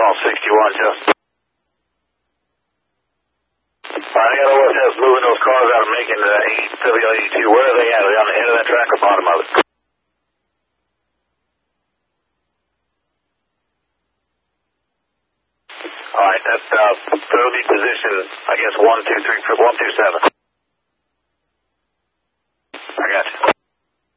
call 61, Justin. I got OSS moving those cars out of Macon to WL82. Where are they at? Are they on the head of that track or bottom of it? All right, that's that'll be position, I guess, 1, 2, 3, 4, 1, 2, 7. I got you.